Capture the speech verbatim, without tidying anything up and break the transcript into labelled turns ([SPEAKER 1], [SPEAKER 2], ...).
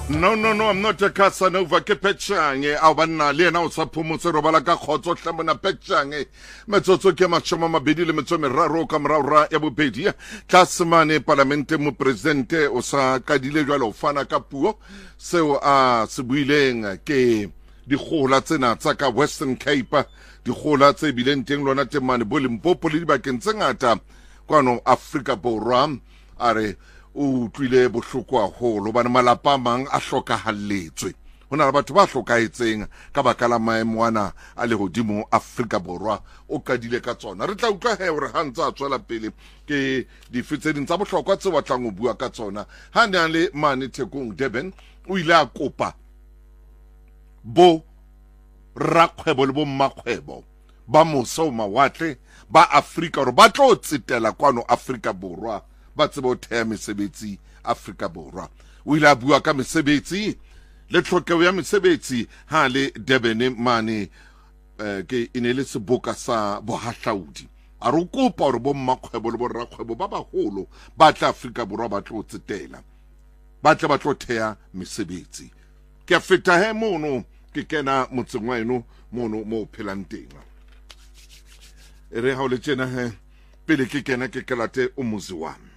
[SPEAKER 1] No, no, no, I'm not a Casanova ke petšhange a banna le ena o sa phomotse robala ka khotso hlamona petšhange metsotso ke mashoma mabedi le metso meraro ka moraora ya bobedi tlasemane parlamente mo presidente o sa kadile jwalo fana ka puo seo a se buileng ke dikgola tsena tsa ka Western Cape dikgola tse bileng teng lona temane bo Limpopo le dibakeng tse ngata kwano Afrika Borwa are o tlile bohloko haholo bana malapa mang a hlokahalletswe hona le batho ba hlokaetseng ka baka la maemo ana a le hodimo Afrika Borwa o kadile ka tsona re tla utlwa he hore ha ntse a tswela pele ke difetseding tsa bohlokwa tse batlang o bua ka tsona ha ne a le mane Thekong Durban o ile a kopa bo rakgwebo le bo mmakgwebo ba moso mawatle ba Afrika hore ba tlo tsetela kwano Afrika Borwa ba tsebo o thea mesebetsi Afrika Borwa o ile a bua ka mesebetsi le tlhokeho ya mesebetsi ha le Durban mane ke ine le seboka sa bohahlaudi a re kopa hore bo mmakgwebo le bo rakgwebo ba baholo ba tla Afrika Borwa ba tlo tsetela ba tla ba tlo thea mesebetsi ke a feta he mono ke kena motseng wa eno mono mo phelang teng e re ha o le tjena he pele ke kena ke kelate o muzi wa